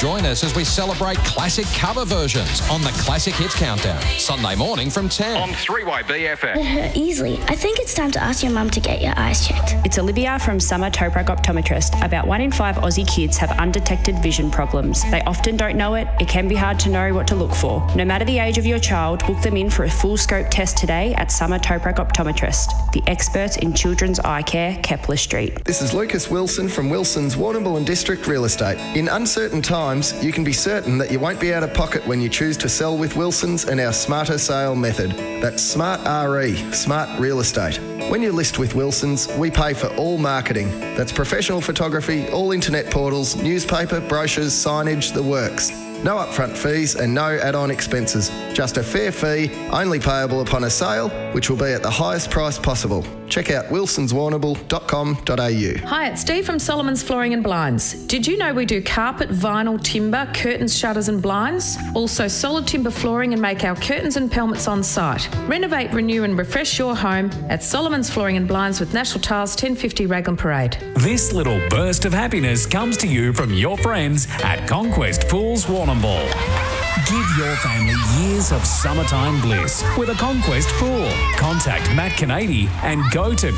Join us as we celebrate classic cover versions on the Classic Hits Countdown, Sunday morning from 10 on 3YBFM. It hurt easily. I think it's time to ask your mum to get your eyes checked. It's Olivia from Summer Toprac Optometrist. About 1 in 5 Aussie kids have undetected vision problems. They often don't know it. It can be hard to know what to look for. No matter the age of your child, book them in for a full scope test today at Summer Toprac Optometrist, the experts in children's eye care, Kepler Street. This is Lucas Wilson from Wilson's Warrnambool and District Real Estate. In uncertain times, you can be certain that you won't be out of pocket when you choose to sell with Wilson's and our Smarter Sale method. That's Smart RE, Smart Real Estate. When you list with Wilson's, we pay for all marketing. That's professional photography, all internet portals, newspaper, brochures, signage, the works. No upfront fees and no add-on expenses. Just a fair fee, only payable upon a sale, which will be at the highest price possible. Check out wilsonswarrnambool.com.au. Hi, it's Steve from Solomon's Flooring and Blinds. Did you know we do carpet, vinyl, timber, curtains, shutters and blinds? Also solid timber flooring and make our curtains and pelmets on site. Renovate, renew and refresh your home at Solomon's Flooring and Blinds with National Tiles 1050 Raglan Parade. This little burst of happiness comes to you from your friends at Conquest Pools Warrnambool. Give your family years of summertime bliss with a Conquest pool. Contact Matt Canady and go to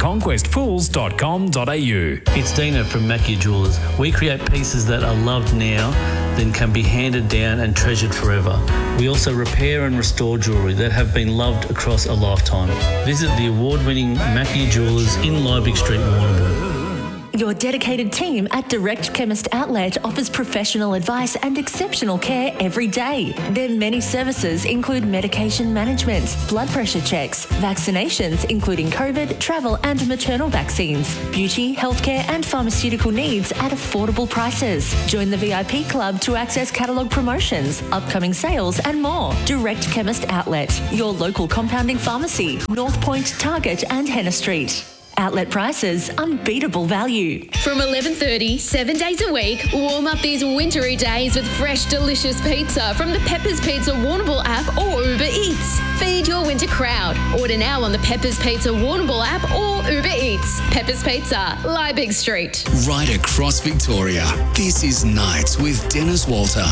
conquestpools.com.au. It's Dina from Mackie Jewelers. We create pieces that are loved now, then can be handed down and treasured forever. We also repair and restore jewellery that have been loved across a lifetime. Visit the award-winning Mackie Jewelers in Liebig Street, Warrnambool. Your dedicated team at Direct Chemist Outlet offers professional advice and exceptional care every day. Their many services include medication management, blood pressure checks, vaccinations including COVID, travel and maternal vaccines, beauty, healthcare and pharmaceutical needs at affordable prices. Join the VIP club to access catalogue promotions, upcoming sales and more. Direct Chemist Outlet, your local compounding pharmacy, North Point, Target and Henna Street. Outlet prices, unbeatable value. From 11:30, 7 days a week, warm up these wintry days with fresh, delicious pizza from the Peppers Pizza Warrnambool app or Uber Eats. Feed your winter crowd. Order now on the Peppers Pizza Warrnambool app or Uber Eats. Peppers Pizza, Liebig Street. Right across Victoria, this is Nights with Dennis Walter,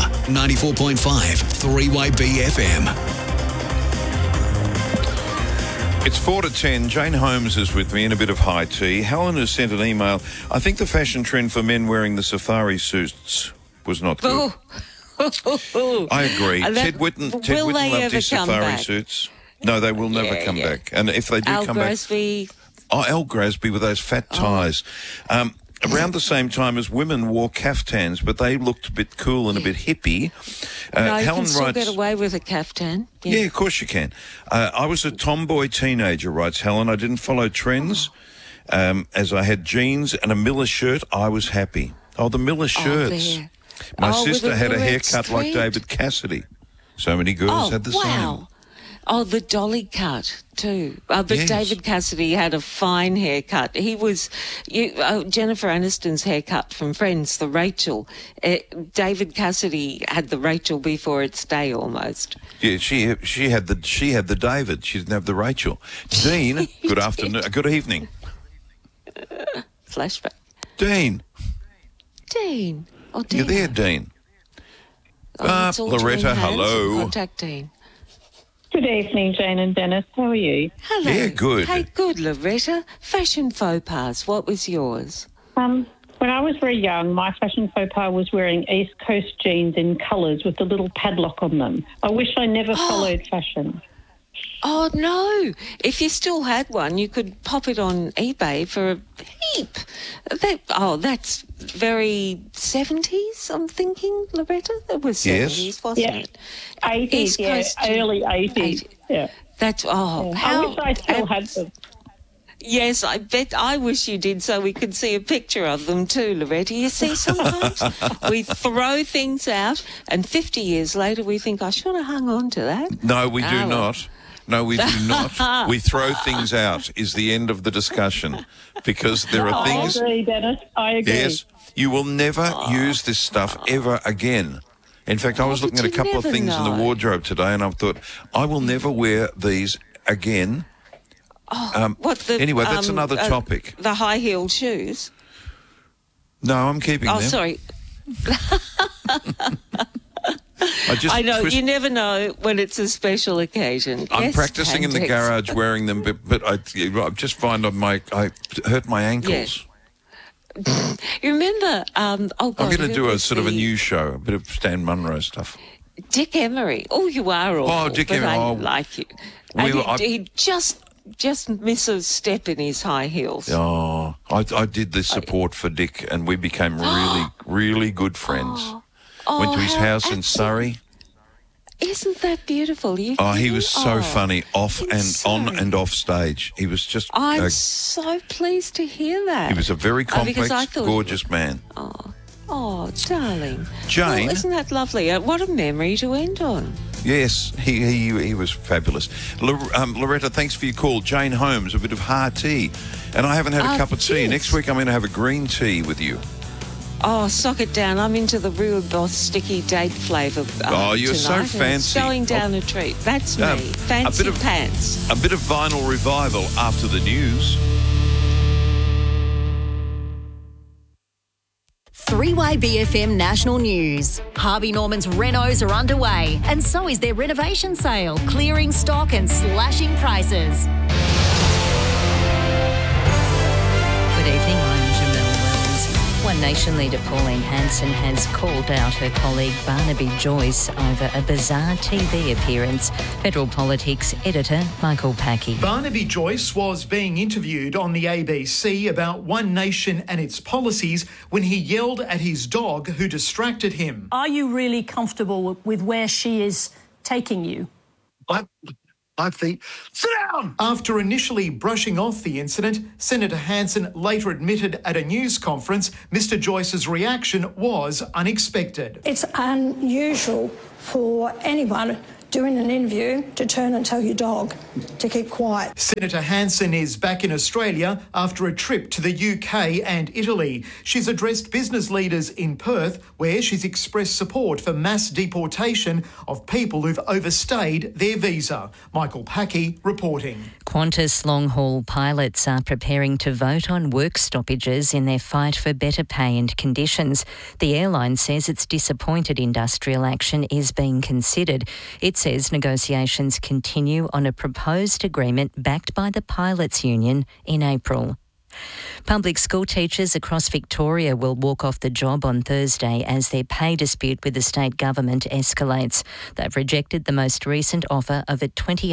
94.5 3YBFM. It's 4 to 10. Jane Holmes is with me in a bit of high tea. Helen has sent an email. I think the fashion trend for men wearing the safari suits was not good. I agree. Ted Whitten loved his safari suits. No, they will never come back. And if they do come back... Al Grasby with those fat ties. Around the same time as women wore caftans, but they looked a bit cool and a bit hippie. No, you can still get away with a caftan. Yeah, of course you can. I was a tomboy teenager, writes Helen. I didn't follow trends. As I had jeans and a Miller shirt, I was happy. Oh, the Miller shirts. My sister had a haircut like David Cassidy. So many girls had the same. Oh, the dolly cut too. But yes. David Cassidy had a fine haircut. He was Jennifer Aniston's haircut from Friends, the Rachel. David Cassidy had the Rachel before its day almost. Yeah, she had the David. She didn't have the Rachel. Dean, good afternoon. Good evening. Flashback. Dean. Oh, Dean. You're there, Dean. Loretta, hello. Contact Dean. Good evening, Jane and Dennis. How are you? Hello. Yeah, good. Hey, good, Loretta. Fashion faux pas. What was yours? When I was very young, my fashion faux pas was wearing East Coast jeans in colours with the little padlock on them. I wish I never followed fashion. Oh, no. If you still had one, you could pop it on eBay for a heap. That's very 70s, I'm thinking, Loretta. That was 70s, wasn't it? 80s, East Coast early 80s. Yeah. That's, I wish I still had them. Yes, I wish you did so we could see a picture of them too, Loretta. You see, sometimes we throw things out and 50 years later we think, I should have hung on to that. No, we do not. No, we do not. We throw things out is the end of the discussion because there are things... I agree, Dennis. I agree. Yes, you will never use this stuff ever again. In fact, I was looking at a couple of things in the wardrobe today and I thought, I will never wear these again. Anyway, that's another topic. The high-heeled shoes? No, I'm keeping them. Oh, sorry. I know, you never know when it's a special occasion. I'm Yes, practicing in the Candex. garage wearing them, but I just find I hurt my ankles. Yeah. You remember, I'm going to do a sort of a news show, a bit of Stan Munro stuff. Dick Emery. Oh, you are awful. Oh, Dick Emery. I like you. And he just misses a step in his high heels. Oh, I did the support for Dick, and we became really, really good friends. Went to his house in Surrey. Isn't that beautiful? He was so funny, on and off stage. He was just... I'm so pleased to hear that. He was a very complex, thought, gorgeous man. Oh, darling. Jane. Well, isn't that lovely? What a memory to end on. Yes, he was fabulous. Loretta, thanks for your call. Jane Holmes, a bit of hard tea. And I haven't had a cup of tea. Next week I'm going to have a green tea with you. Oh, sock it down. I'm into the real boss sticky date flavour you're tonight, so fancy. It's going down a treat. That's me. Fancy pants. A bit of vinyl revival after the news. 3YBFM National News. Harvey Norman's renos are underway, and so is their renovation sale, clearing stock and slashing prices. Good evening, I'm Jamelle Wells. One Nation leader Pauline Hanson has called out her colleague Barnaby Joyce over a bizarre TV appearance. Federal Politics editor Michael Packy. Barnaby Joyce was being interviewed on the ABC about One Nation and its policies when he yelled at his dog who distracted him. Are you really comfortable with where she is taking you? I think, sit down! After initially brushing off the incident, Senator Hanson later admitted at a news conference Mr Joyce's reaction was unexpected. It's unusual for anyone doing an interview to turn and tell your dog to keep quiet. Senator Hanson is back in Australia after a trip to the UK and Italy. She's addressed business leaders in Perth, where she's expressed support for mass deportation of people who've overstayed their visa. Michael Packy reporting. Qantas long-haul pilots are preparing to vote on work stoppages in their fight for better pay and conditions. The airline says it's disappointed industrial action is being considered. It says negotiations continue on a proposed agreement backed by the pilots' union in April. Public school teachers across Victoria will walk off the job on Thursday as their pay dispute with the state government escalates. They've rejected the most recent offer of a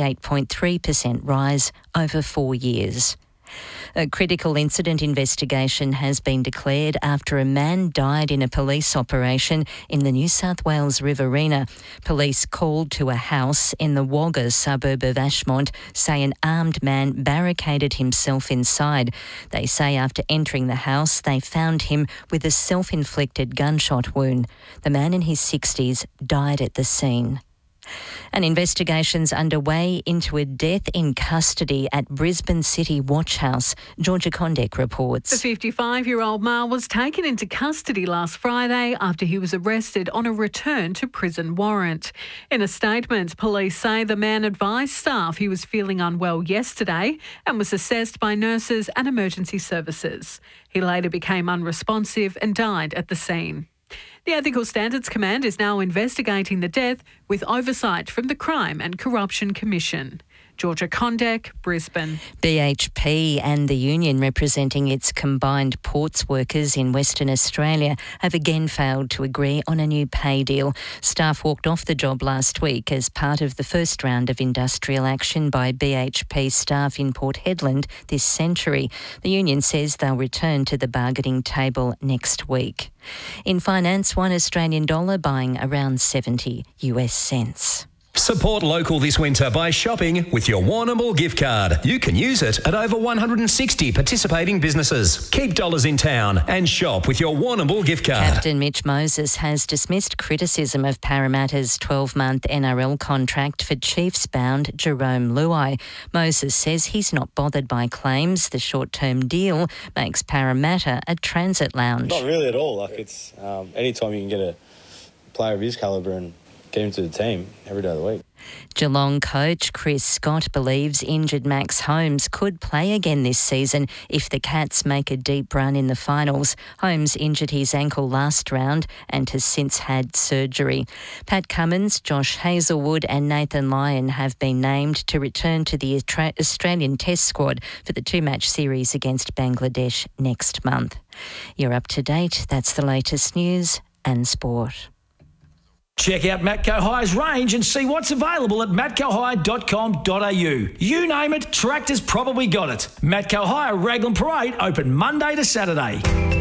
28.3% rise over 4 years. A critical incident investigation has been declared after a man died in a police operation in the New South Wales Riverina. Police called to a house in the Wagga suburb of Ashmont say an armed man barricaded himself inside. They say after entering the house they found him with a self-inflicted gunshot wound. The man in his 60s died at the scene. An investigation's underway into a death in custody at Brisbane City Watch House. Georgia Condek reports. The 55-year-old male was taken into custody last Friday after he was arrested on a return to prison warrant. In a statement, police say the man advised staff he was feeling unwell yesterday and was assessed by nurses and emergency services. He later became unresponsive and died at the scene. The Ethical Standards Command is now investigating the death with oversight from the Crime and Corruption Commission. Georgia Condek, Brisbane. BHP and the union representing its combined ports workers in Western Australia have again failed to agree on a new pay deal. Staff walked off the job last week as part of the first round of industrial action by BHP staff in Port Hedland this century. The union says they'll return to the bargaining table next week. In finance, $1 Australian buying around 70 US cents. Support local this winter by shopping with your Warrnambool gift card. You can use it at over 160 participating businesses. Keep dollars in town and shop with your Warrnambool gift card. Captain Mitch Moses has dismissed criticism of Parramatta's 12-month NRL contract for Chiefs-bound Jerome Luai. Moses says he's not bothered by claims the short-term deal makes Parramatta a transit lounge. Not really at all. It's anytime you can get a player of his calibre and get him to the team every day of the week. Geelong coach Chris Scott believes injured Max Holmes could play again this season if the Cats make a deep run in the finals. Holmes injured his ankle last round and has since had surgery. Pat Cummins, Josh Hazelwood and Nathan Lyon have been named to return to the Australian Test squad for the two-match series against Bangladesh next month. You're up to date. That's the latest news and sport. Check out Matco High's range and see what's available at matcohigh.com.au. You name it, Tractor's probably got it. Matco High Raglan Parade open Monday to Saturday.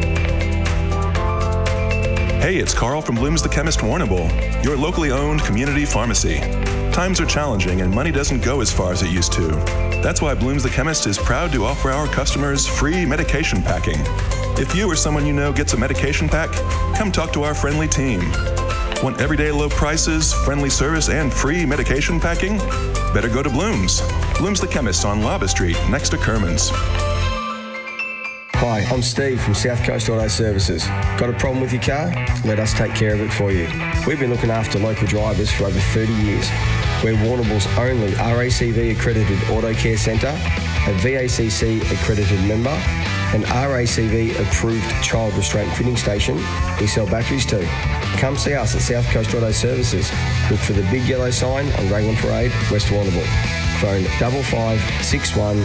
Hey, it's Carl from Bloom's The Chemist Warrnambool, your locally owned community pharmacy. Times are challenging and money doesn't go as far as it used to. That's why Bloom's The Chemist is proud to offer our customers free medication packing. If you or someone you know gets a medication pack, come talk to our friendly team. Want everyday low prices, friendly service, and free medication packing? Better go to Bloom's. Bloom's The Chemist on Lava Street, next to Kerman's. Hi, I'm Steve from South Coast Auto Services. Got a problem with your car? Let us take care of it for you. We've been looking after local drivers for over 30 years. We're Warrnambool's only RACV accredited auto care centre, a VACC accredited member, an RACV approved child restraint fitting station we sell batteries to. Come see us at South Coast Auto Services. Look for the big yellow sign on Raglan Parade, West Warrnambool. Phone 5561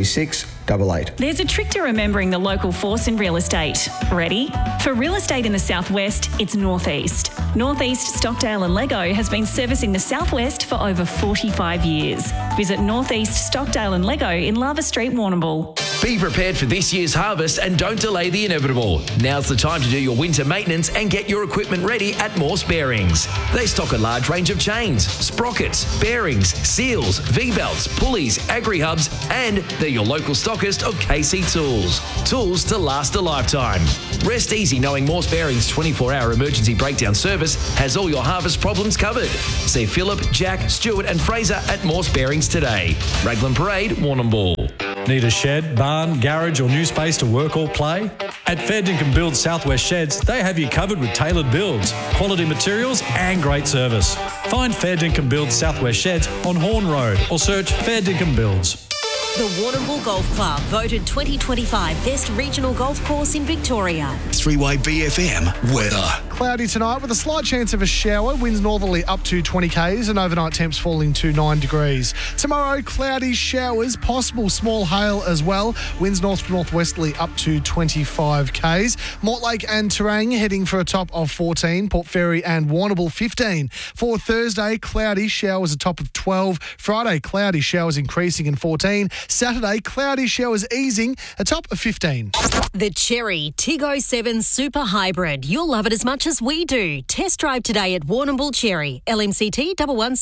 3688. There's a trick to remembering the local force in real estate. Ready? For real estate in the southwest, it's Northeast. Northeast Stockdale and Lego has been servicing the southwest for over 45 years. Visit Northeast Stockdale and Lego in Lava Street, Warrnambool. Be prepared for this year's harvest and don't delay the inevitable. Now's the time to do your winter maintenance and get your equipment ready at Morse Bearings. They stock a large range of chains, sprockets, bearings, seals, V-belts, pulleys, agri-hubs, and they're your local stockist of KC Tools. Tools to last a lifetime. Rest easy knowing Morse Bearings' 24-hour emergency breakdown service has all your harvest problems covered. See Phillip, Jack, Stuart and Fraser at Morse Bearings today. Raglan Parade, Warrnambool. Need a shed, barn, garage or new space to work or play? At Fair Dinkum Build Southwest Sheds, they have you covered with tailored builds, quality materials and great service. Find Fair Dinkum Build Southwest Sheds on Horn Road or search Fair Dinkum Builds. The Warrnambool Golf Club, voted 2025 Best Regional Golf Course in Victoria. 3-Way BFM weather. Cloudy tonight with a slight chance of a shower. Winds northerly up to 20 k's and overnight temps falling to 9 degrees. Tomorrow, cloudy showers, possible small hail as well. Winds north to northwesterly up to 25 k's. Mortlake and Terang heading for a top of 14. Port Fairy and Warrnambool 15. For Thursday, cloudy showers a top of 12. Friday, cloudy showers increasing in 14. Saturday, cloudy showers easing, a top of 15. The Cherry Tiggo 7 Super Hybrid. You'll love it as much as we do. Test drive today at Warrnambool Cherry. LMCT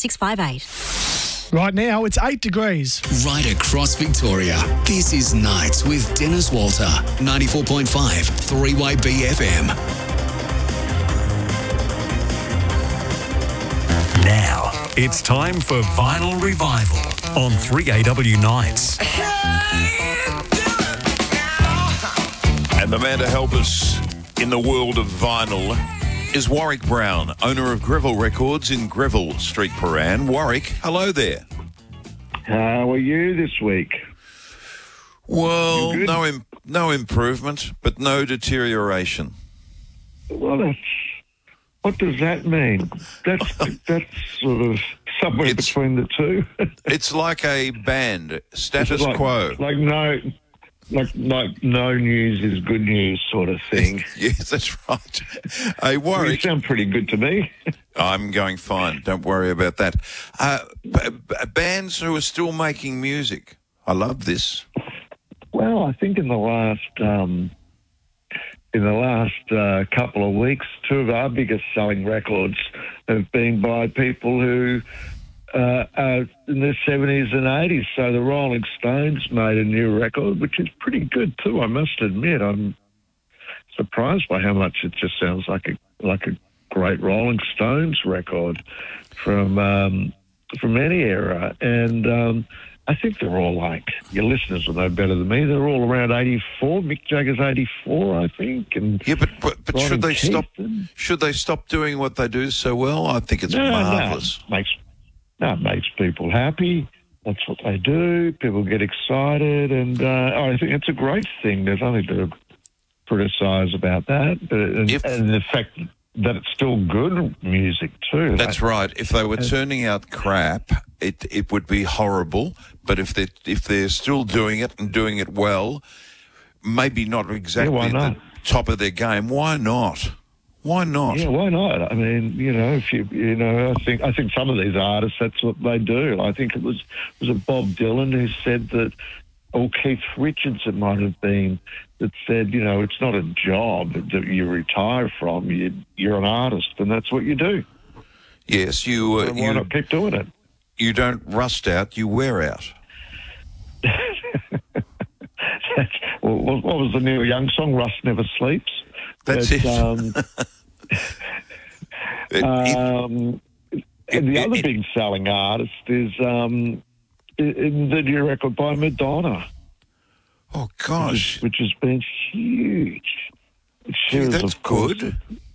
11658. Right now, it's 8 degrees. Right across Victoria. This is Nights with Dennis Walter. 94.5 3-Way BFM. Now, it's time for Vinyl Revival on 3AW Nights. And the man to help us in the world of vinyl is Warwick Brown, owner of Greville Records in Greville Street, Paran. Warwick, hello there. How are you this week? Well, no improvement, but no deterioration. Well, what does that mean? That's sort of somewhere between the two. It's like a band, status quo. Like no news is good news sort of thing. Yes, that's right. Hey, Warwick. You sound pretty good to me. I'm going fine. Don't worry about that. Bands who are still making music. I love this. Well, I think in the last couple of weeks, two of our biggest selling records have been by people who are in their 70s and 80s. So the Rolling Stones made a new record, which is pretty good too, I must admit. I'm surprised by how much it just sounds like a great Rolling Stones record from any era. And I think they're all like, your listeners will know better than me, they're all around 84. Mick Jagger's 84, I think. And yeah, but should they stop? Should they stop doing what they do so well? I think it's marvellous. It makes people happy. That's what they do. People get excited, and I think it's a great thing. There's nothing to criticise about that, and the fact that it's still good music too. That's right. If they were turning out crap, it would be horrible. But if they're still doing it and doing it well, maybe not exactly at the top of their game. Why not? Why not? Yeah, why not? I mean, I think some of these artists, that's what they do. I think it was Bob Dylan who said that, or Keith Richards it might have been, that said, it's not a job that you retire from. You're an artist, and that's what you do. Yes, why not keep doing it? You don't rust out, you wear out. What was the Neil Young song? Rust Never Sleeps. That's it. And the other big selling artist is in the new record by Madonna. Oh, gosh. Which has been huge. That's good.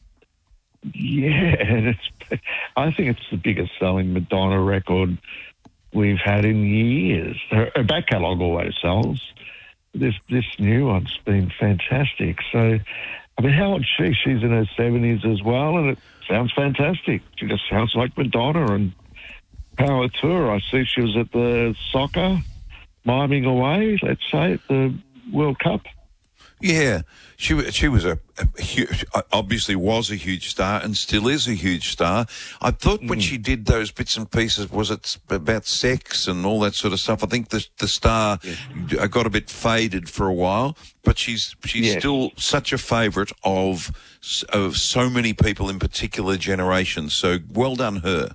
Yeah, and I think it's the biggest selling Madonna record we've had in years. Her back catalogue always sells. This new one's been fantastic. So, I mean, how old is she? She's in her 70s as well, and it sounds fantastic. She just sounds like Madonna, and power to her. I see she was at the soccer, miming away, let's say, at the World Cup. Yeah, she was a huge, obviously was a huge star and still is a huge star. I thought when she did those bits and pieces, was it about sex and all that sort of stuff? I think the star got a bit faded for a while, but she's still such a favourite of so many people in particular generations. So well done her.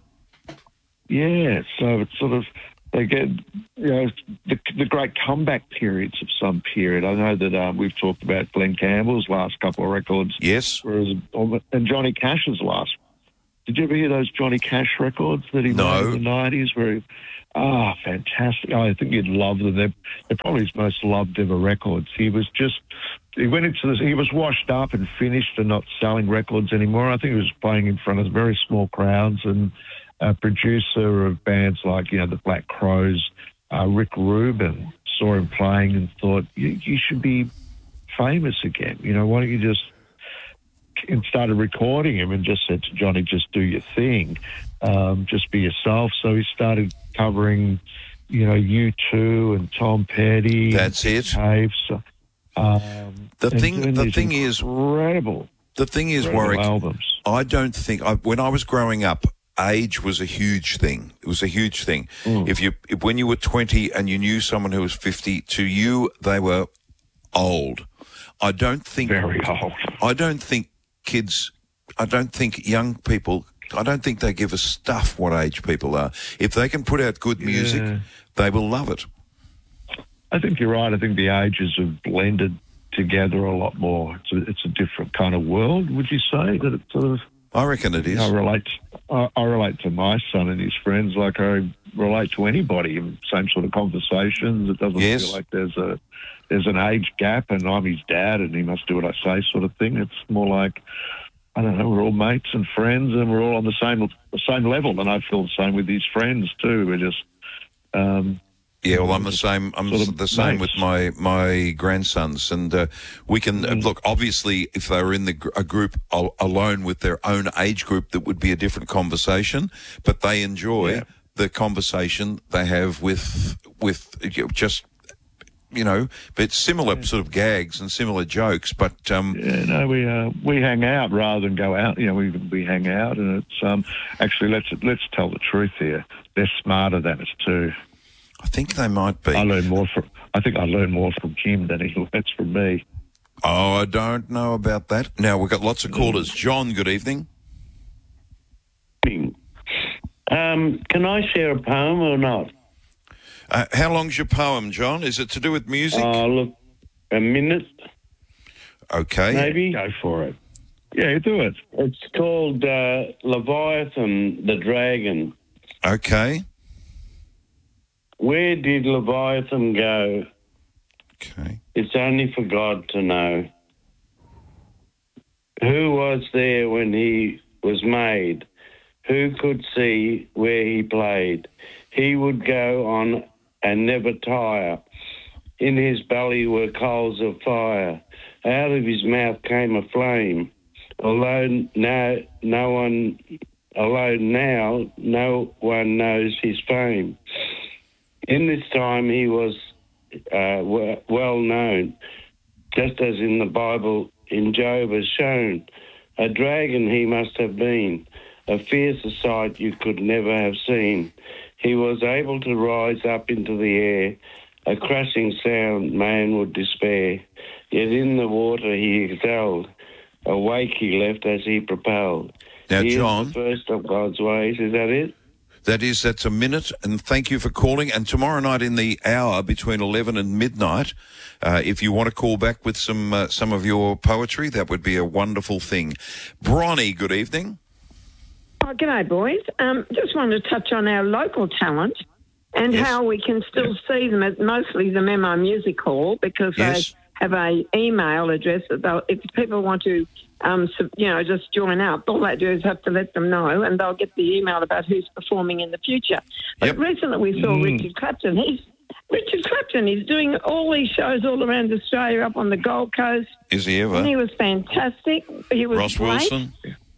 Yeah, so it's sort of, they get, the great comeback periods of some period. I know that we've talked about Glenn Campbell's last couple of records. Yes. And Johnny Cash's last. Did you ever hear those Johnny Cash records that he made in the 90s? Where fantastic. I think you'd love them. They're probably his most loved ever records. He went into this, he was washed up and finished and not selling records anymore. I think he was playing in front of very small crowds, and a producer of bands like, the Black Crowes, Rick Rubin, saw him playing and thought, you should be famous again. Why don't you just... And started recording him and just said to Johnny, just do your thing. Just be yourself. So he started covering, U2 and Tom Petty. That's it. Cave. So, the thing is, incredible. The thing is, Warwick, albums. I don't think, when I was growing up, age was a huge thing. It was a huge thing. When you were 20 and you knew someone who was 50, to you, they were old. I don't think... Very old. I don't think kids... I don't think young people... I don't think they give a stuff what age people are. If they can put out good music, they will love it. I think you're right. I think the ages have blended together a lot more. It's a different kind of world, would you say? That it's sort of... I reckon it is. I relate to my son and his friends like I relate to anybody. Same sort of conversations. It doesn't feel like there's an age gap and I'm his dad and he must do what I say sort of thing. It's more like, I don't know, we're all mates and friends and we're all on the same level, and I feel the same with his friends too. We're just... I'm the same. I'm the same with my grandsons, and we can look. Obviously, if they were in a group alone with their own age group, that would be a different conversation. But they enjoy the conversation they have with just but similar sort of gags and similar jokes. But we hang out rather than go out. We hang out, and it's actually let's tell the truth here. They're smarter than us too. I think they might be. I think I learn more from Kim than he learns from me. Oh, I don't know about that. Now, we've got lots of callers. John, good evening. Can I share a poem or not? How long's your poem, John? Is it to do with music? Look, a minute. Okay. Maybe. Go for it. Yeah, do it. It's called Leviathan the Dragon. Okay. Where did Leviathan go? Okay. It's only for God to know. Who was there when he was made? Who could see where he played? He would go on and never tire. In his belly were coals of fire. Out of his mouth came a flame. Although now no one knows his fame. In this time he was well known, just as in the Bible in Job has shown. A dragon he must have been, a fiercer sight you could never have seen. He was able to rise up into the air, a crashing sound man would despair. Yet in the water he excelled, awake he left as he propelled. Now, He John, is the first of God's ways, is that it? that's a minute, and thank you for calling. And tomorrow night in the hour between 11 and midnight, if you want to call back with some of your poetry, that would be a wonderful thing. Bronnie, good evening. Oh, g'day, boys. Just wanted to touch on our local talent and how we can still see them at mostly the Memo Music Hall, because they have a email address that if people want to, just join up, all they do is have to let them know, and they'll get the email about who's performing in the future. But recently we saw Richard Clapton. He's doing all these shows all around Australia, up on the Gold Coast. Is he ever? And he was fantastic. He was Ross great. Wilson?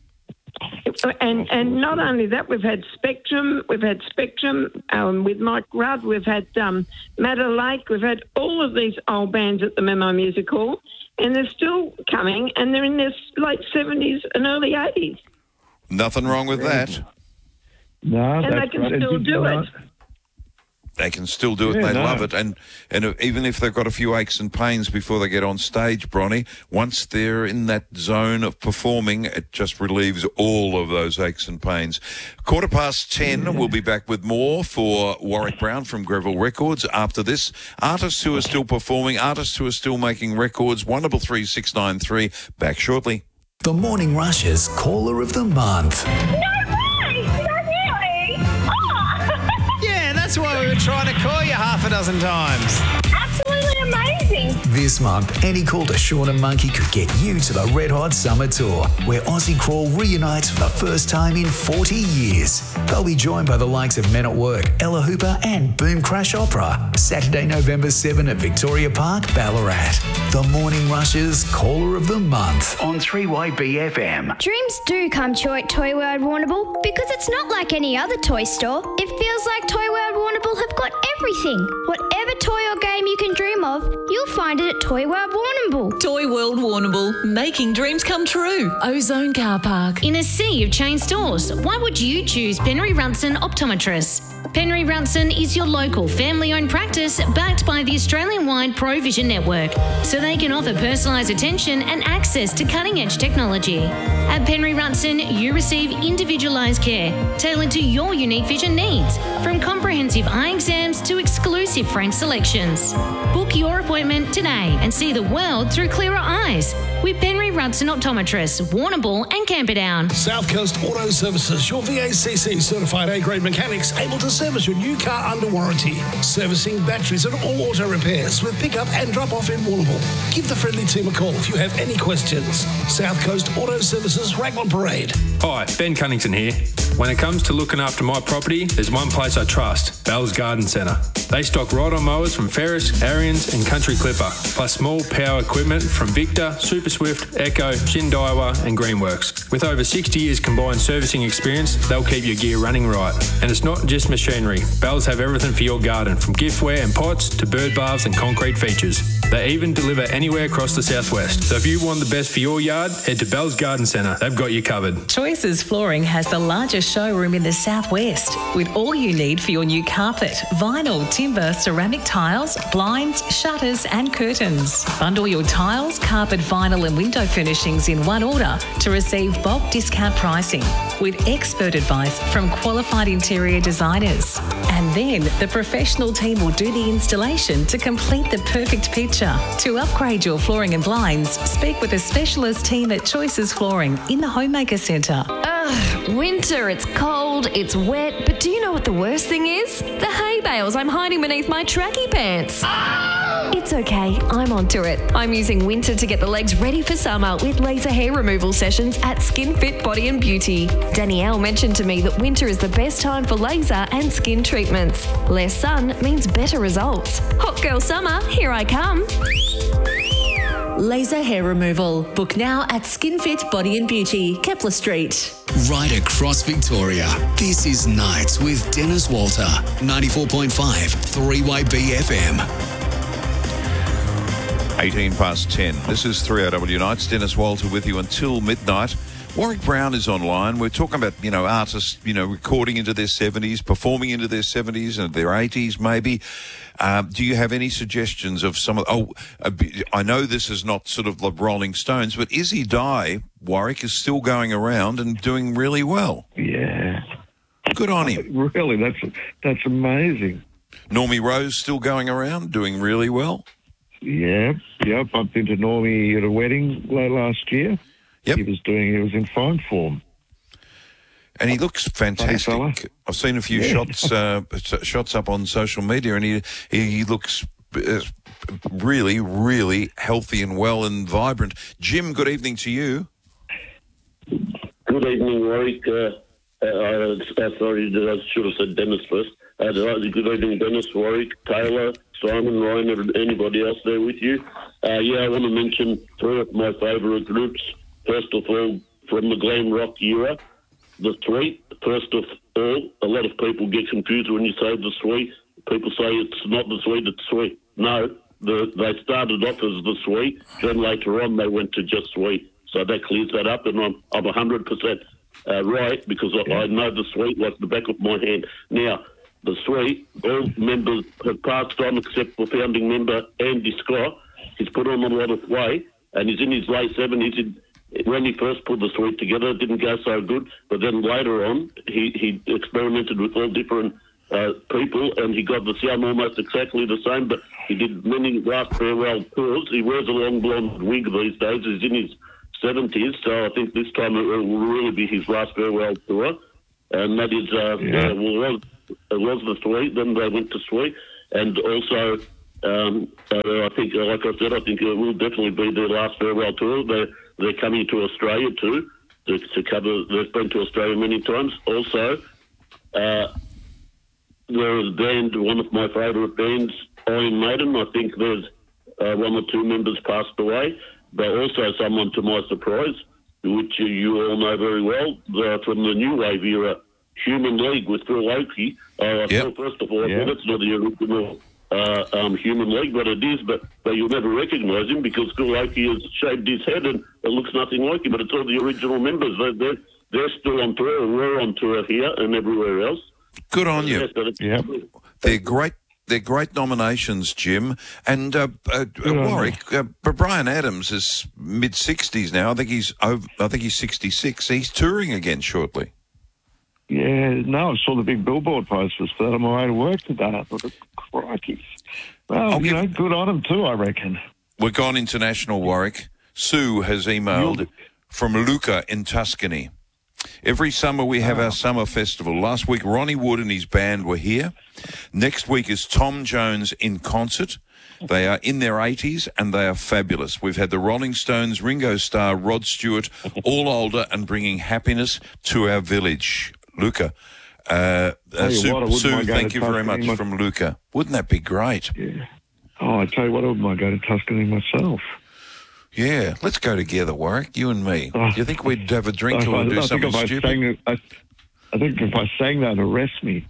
And not only that, we've had Spectrum with Mike Rudd, we've had Madder Lake, we've had all of these old bands at the Memo Music Hall, and they're still coming, and they're in their late 70s and early 80s. Nothing wrong with that. No, and they can still do it. They can still do it, and they love it. And even if they've got a few aches and pains before they get on stage, Bronnie, once they're in that zone of performing, it just relieves all of those aches and pains. 10:15, we'll be back with more for Warwick Brown from Greville Records. After this, artists who are still performing, artists who are still making records, 133 back shortly. The Morning Rush's Caller of the Month. That's why we were trying to call you half a dozen times. Absolutely amazing. This month, any call to Sean and Monkey could get you to the Red Hot Summer Tour, where Aussie Crawl reunites for the first time in 40 years. They'll be joined by the likes of Men at Work, Ella Hooper and Boom Crash Opera. Saturday, November 7 at Victoria Park, Ballarat. The Morning Rush's Caller of the Month on 3YBFM. Dreams do come true at Toy World Warrnambool because it's not like any other toy store. It feels like Toy World Warrnambool have got everything. Whatever toy or game you can dream of, you'll find it at Toy World Warrnambool. Toy World Warrnambool, making dreams come true. Ozone Car Park. In a sea of chain stores, why would you choose Penry Runson Optometrists? Penry Runson is your local family-owned practice backed by the Australian-wide ProVision network, so they can offer personalised attention and access to cutting-edge technology. At Penry Runson, you receive individualised care tailored to your unique vision needs, from comprehensive eye exams to exclusive frame selections. Book your appointment today and see the world through clearer eyes with Penry Runson Optometrists, Warrnambool and Camperdown. South Coast Auto Services, your VACC certified A-grade mechanics able to service your new car under warranty. Servicing batteries and all auto repairs with pick-up and drop-off in Warrnambool. Give the friendly team a call if you have any questions. South Coast Auto Services, Raglan Parade. Hi, Ben Cunnington here. When it comes to looking after my property, there's one place I trust, Bell's Garden Centre. They stock ride-on mowers from Ferris, Ariens and Country Clipper, plus small power equipment from Victor, Super Swift, Echo, Shindaiwa and Greenworks. With over 60 years combined servicing experience, they'll keep your gear running right. And it's not just machinery. Bells have everything for your garden, from giftware and pots to bird baths and concrete features. They even deliver anywhere across the southwest. So if you want the best for your yard, head to Bell's Garden Centre. They've got you covered. Choices Flooring has the largest showroom in the southwest, with all you need for your new carpet, vinyl, timber, ceramic tiles, blinds, shutters and curtains. Bundle your tiles, carpet, vinyl and window furnishings in one order to receive bulk discount pricing, with expert advice from qualified interior designers. And then the professional team will do the installation to complete the perfect picture. To upgrade your flooring and blinds, speak with a specialist team at Choices Flooring in the Homemaker Centre. Winter, it's cold, it's wet, but do you know what the worst thing is? The hay bales I'm hiding beneath my tracky pants. It's okay, I'm onto it. I'm using winter to get the legs ready for summer with laser hair removal sessions at Skin Fit Body and Beauty. Danielle mentioned to me that winter is the best time for laser and skin treatments. Less sun means better results. Hot girl summer, here I come. Laser hair removal. Book now at SkinFit Body and Beauty, Kepler Street. Right across Victoria, this is Nights with Dennis Walter, 94.5 3YB FM. 18 past 10. This is 3RW Nights. Dennis Walter with you until midnight. Warwick Brown is online. We're talking about, artists, recording into their 70s, performing into their 70s and their 80s maybe. Do you have any suggestions of some of... I know this is not sort of the Rolling Stones, but Izzy Dye, Warwick, is still going around and doing really well. Yeah. Good on him. Really, that's amazing. Normie Rose still going around, doing really well. Yeah, I bumped into Normie at a wedding late last year. Yep. He was in fine form. And he looks fantastic. I've seen a few shots up on social media, and he looks really, really healthy and well and vibrant. Jim, good evening to you. Good evening, Warwick. Sorry, I should have said Dennis first. Good evening, Dennis, Warwick, Taylor, Simon, Ryan, and anybody else there with you. I want to mention three of my favourite groups. First of all, from the glam rock era, the Sweet. First of all, a lot of people get confused when you say the Sweet. People say it's not the Sweet, it's Sweet. No, they started off as the Sweet, then later on they went to just Sweet. So that clears that up, and I'm 100% right, because I know the Sweet like the back of my hand. Now, the Sweet, all members have passed on except for founding member Andy Scott. He's put on a lot of weight, and he's in his late 70s. When he first put the Sweet together, it didn't go so good, but then later on, he experimented with all different people, and he got the sound almost exactly the same, but he did many last farewell tours. He wears a long blonde wig these days. He's in his 70s, so I think this time it will really be his last farewell tour, and that is, it was the Sweet, then they went to Sweet, and also, I think, like I said, I think it will definitely be their last farewell tour. They're coming to Australia too, to cover. They've been to Australia many times. Also, there is a band, one of my favourite bands, Iron Maiden. I think there's one or two members passed away, but also someone, to my surprise, which you all know very well, from the New Wave era, Human League with Phil Oakey. First of all, that's not the original Human League, but it is, but you'll never recognise him because Phil Oakey has shaved his head and it looks nothing like him, but it's all the original members. They're still on tour, and we're on tour here and everywhere else. Good on you. They're great. They're great nominations, Jim. And Warwick, Bryan Adams is mid-60s now. I think he's 66. He's touring again shortly. Yeah, no, I saw the big billboard posters for that on my way to work today. I thought, crikey. Well, good on him too, I reckon. We're gone international, Warwick. Sue has emailed from Luca in Tuscany. Every summer we have our summer festival. Last week, Ronnie Wood and his band were here. Next week is Tom Jones in concert. They are in their 80s and they are fabulous. We've had the Rolling Stones, Ringo Starr, Rod Stewart, all older and bringing happiness to our village. Luca. Sue, thank you very much from Luca. Wouldn't that be great? Yeah. Oh, I tell you what, I wouldn't mind going to Tuscany myself. Yeah, let's go together, Warwick, you and me. Do you think we'd have a drink or do something stupid? I think if I sang that, arrest me.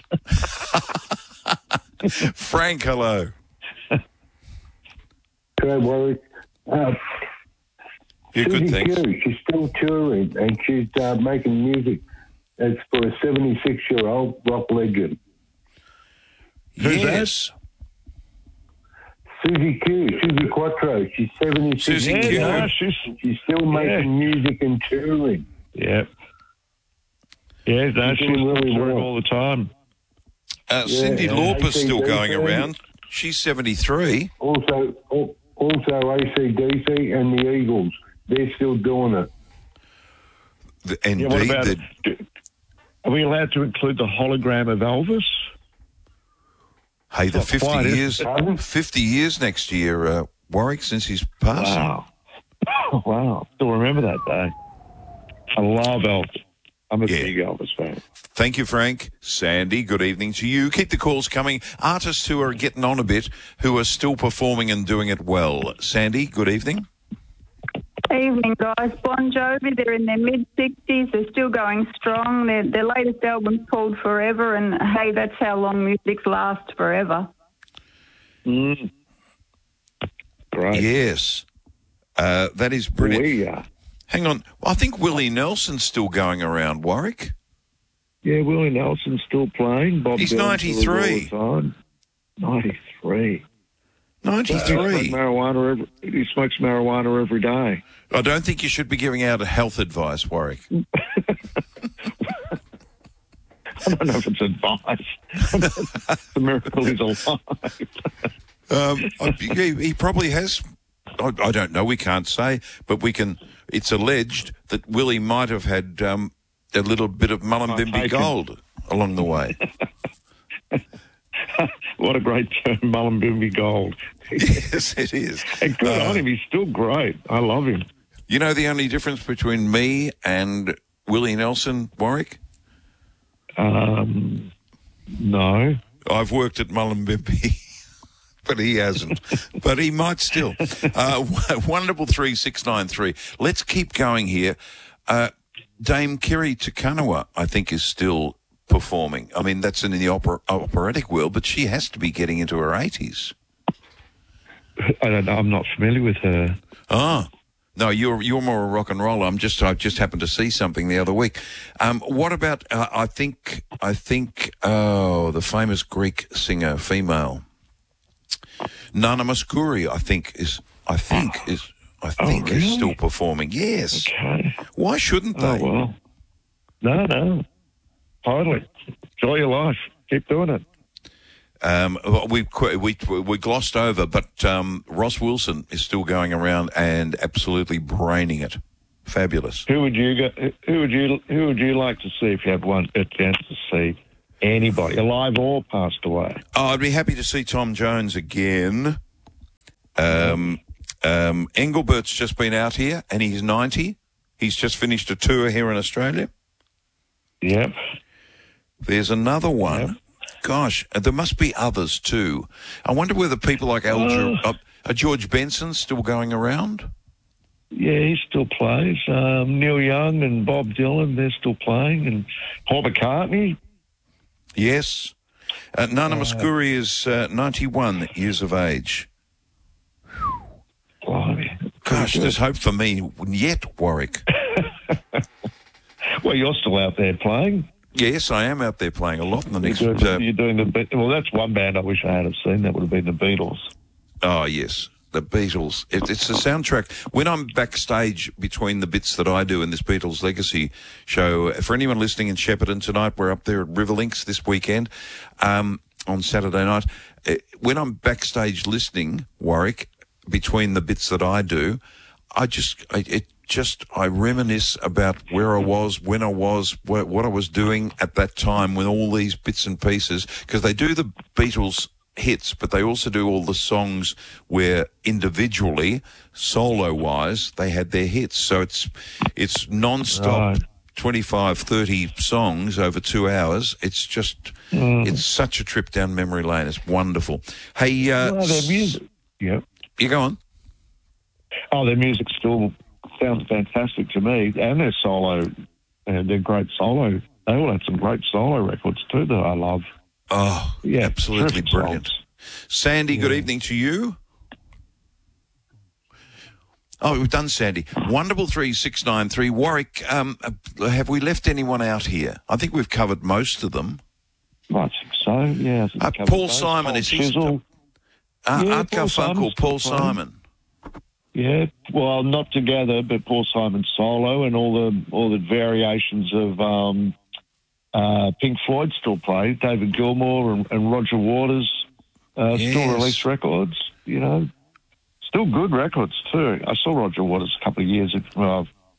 Frank, hello. Good, Warwick. Good, thanks. She's still touring and she's making music. It's for a 76-year-old rock legend. Yes. Susie Q, Susie Quattro. She's 76. Susie Q. Yeah, she's still making music and touring. Yeah. Yeah, no, she's really touring all the time. Cindy Lauper's still going around. She's 73. Also AC/DC and the Eagles. They're still doing it. Indeed. What about are we allowed to include the hologram of Elvis? Hey, the 50 years next year, Warwick, since he's passed. Wow. Wow. Still remember that day. I love Elvis. I'm a big Elvis fan. Thank you, Frank. Sandy, good evening to you. Keep the calls coming. Artists who are getting on a bit, who are still performing and doing it well. Sandy, good evening. Evening, guys. Bon Jovi, they're in their mid-60s. They're still going strong. Their latest album's called Forever, and, hey, that's how long music lasts forever. Great. Yes. That is brilliant. Hang on. I think Willie Nelson's still going around, Warwick. Yeah, Willie Nelson's still playing. Bob He's Dylan 93. Still all the time. 93. 93. He smokes marijuana every day. I don't think you should be giving out health advice, Warwick. I don't know if it's advice. The miracle is alive. He probably has. I don't know. We can't say, but we can. It's alleged that Willie might have had a little bit of Mullumbimby Gold along the way. What a great term, Mullumbimby Gold. Yes, it is. And good on him. He's still great. I love him. You know the only difference between me and Willie Nelson, Warwick? No. I've worked at Mullumbimby. But he hasn't. But he might still. 133 Let's keep going here. Dame Kiri Te Kanawa, I think, is still performing. I mean, that's in the operatic world, but she has to be getting into her 80s. I don't know. I'm not familiar with her. Ah. No, you're more a rock and roller. I just happened to see something the other week. What about I think the famous Greek singer, female, Nana Mouskouri, I think is still performing. Yes. Okay. Why shouldn't they? Oh, well. No. Totally. Enjoy your life. Keep doing it. We glossed over, but Ross Wilson is still going around and absolutely braining it. Fabulous. Who would you like to see if you had a chance to see anybody, alive or passed away? Oh, I'd be happy to see Tom Jones again. Engelbert's just been out here, and he's 90. He's just finished a tour here in Australia. Yep. There's another one. Yep. Gosh, there must be others too. I wonder whether people like George Benson still going around. Yeah, he still plays. Neil Young and Bob Dylan, they're still playing, and Paul McCartney. Yes. Nana Mouskouri is 91 years of age. Blimey. Gosh, there's hope for me yet, Warwick. Well, you're still out there playing. Yes, I am out there playing a lot in the next... You're doing well, that's one band I wish I had have seen. That would have been the Beatles. Oh, yes, the Beatles. It's the soundtrack. When I'm backstage between the bits that I do in this Beatles Legacy show, for anyone listening in Shepparton tonight, we're up there at Riverlinks this weekend on Saturday night. When I'm backstage listening, Warwick, between the bits that I do, I reminisce about where I was, when I was, what I was doing at that time with all these bits and pieces, because they do the Beatles hits, but they also do all the songs where individually, solo-wise, they had their hits. So it's non-stop, 25, 30 songs over 2 hours. It's just, it's such a trip down memory lane. It's wonderful. Hey, their music. Yep. You go on. Oh, their music still sounds fantastic to me, and their solo, and their great solo. They all had some great solo records too that I love. Oh, yeah, absolutely brilliant. Songs. Sandy, good evening to you. Oh, we've done Sandy. Wonderful 3693. Warwick, have we left anyone out here? I think we've covered most of them. I think so, yeah. Paul Simon, is he still... Art Garfunkel, Paul Simon. Yeah, well, not together, but Paul Simon solo, and all the variations of Pink Floyd still play. David Gilmour and Roger Waters still release records. You know, still good records too. I saw Roger Waters a couple of years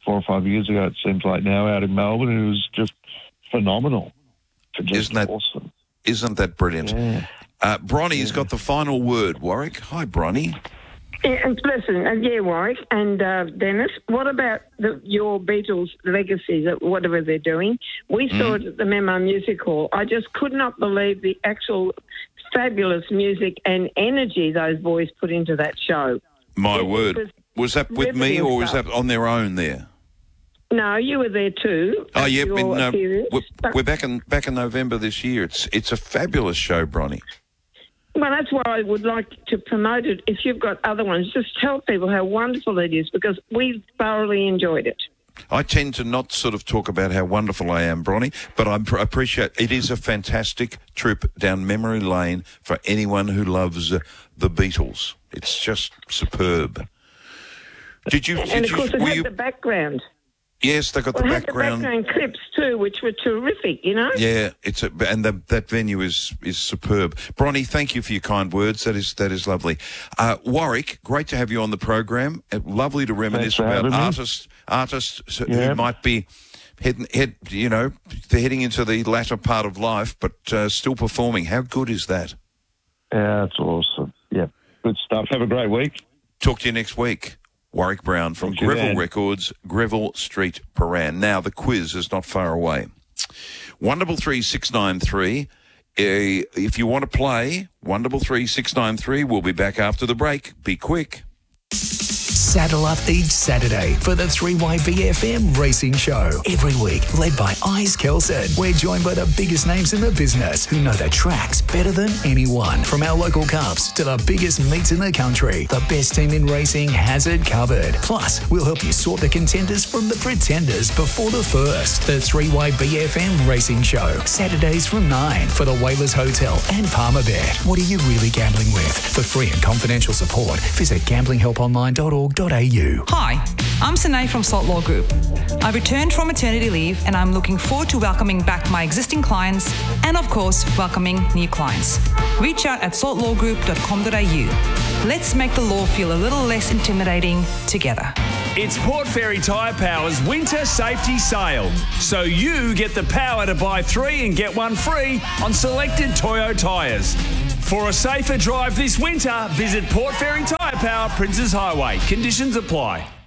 4 or 5 years ago, it seems like now, out in Melbourne, and it was just phenomenal. Awesome. Isn't that brilliant? Yeah. Bronny's got the final word, Warwick. Hi, Bronny. And listen, Warwick and Dennis, what about your Beatles legacy, whatever they're doing? We saw it at the Memo Music Hall. I just could not believe the actual fabulous music and energy those boys put into that show. My word. Was that with me or was that on their own there? No, you were there too. Oh, yeah. We're back in November this year. It's a fabulous show, Bronny. Well, that's why I would like to promote it. If you've got other ones, just tell people how wonderful it is, because we thoroughly enjoyed it. I tend to not sort of talk about how wonderful I am, Bronny, but I appreciate it is a fantastic trip down memory lane for anyone who loves the Beatles. It's just superb. And of course, it had the background. Yes, they got the background. The background clips too, which were terrific, you know? Yeah, that venue is superb. Bronny, thank you for your kind words. That is lovely. Warwick, great to have you on the program. Lovely to reminisce about artists who might be heading into the latter part of life, but still performing. How good is that? Yeah, that's awesome. Yeah, good stuff. Have a great week. Talk to you next week. Warwick Brown from Greville Records, Greville Street, Paran. Now, the quiz is not far away. 133-693. If you want to play, 133-693. We'll be back after the break. Be quick. Saddle up each Saturday for the 3YBFM Racing Show. Every week, led by Ice Kelson. We're joined by the biggest names in the business who know the tracks better than anyone. From our local cups to the biggest meets in the country, the best team in racing has it covered. Plus, we'll help you sort the contenders from the pretenders before the first. The 3YBFM Racing Show. Saturdays from 9 for the Whalers Hotel and Palmerbet. What are you really gambling with? For free and confidential support, visit gamblinghelponline.org.au. Hi, I'm Sine from Salt Law Group. I returned from maternity leave and I'm looking forward to welcoming back my existing clients and, of course, welcoming new clients. Reach out at saltlawgroup.com.au. Let's make the law feel a little less intimidating together. It's Port Fairy Tyre Power's Winter Safety Sale. So you get the power to buy 3 and get 1 free on selected Toyo tyres. For a safer drive this winter, visit Port Fairy Tyre Power, Princes Highway. Conditions apply.